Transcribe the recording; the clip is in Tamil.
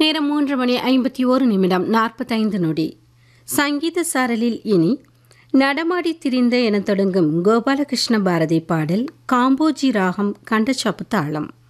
நேரம் 3:51:45 சங்கீத சாரலில் இனி நடமாடி திரிந்த என தொடங்கும் கோபாலகிருஷ்ண பாரதி பாடல் காம்போஜி ராகம் கண்டச்சாப்பு தாளம்.